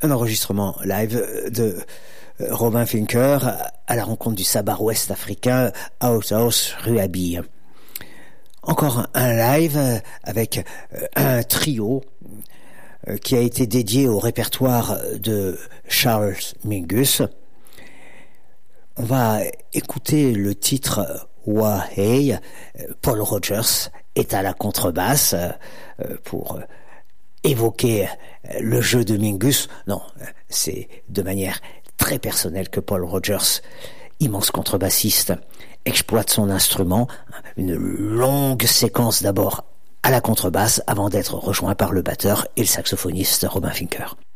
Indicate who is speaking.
Speaker 1: un enregistrement live de Robin Fincker à la rencontre du Sabah ouest africain Outhouse Ruabi. Encore un live avec un trio qui a été dédié au répertoire de Charles Mingus. On va écouter le titre Wahey. Paul Rogers est à la contrebasse pour évoquer le jeu de Mingus. Non, c'est de manière très personnelle que Paul Rogers, immense contrebassiste, exploite son instrument. Une longue séquence d'abord à la contrebasse avant d'être rejoint par le batteur et le saxophoniste Robin Fincker.